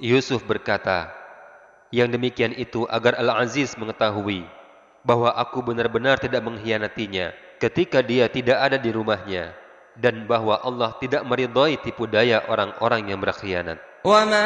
Yusuf berkata, yang demikian itu agar Al-Aziz mengetahui bahwa aku benar-benar tidak mengkhianatinya ketika dia tidak ada di rumahnya, dan bahwa Allah tidak meridhai tipu daya orang-orang yang berkhianat.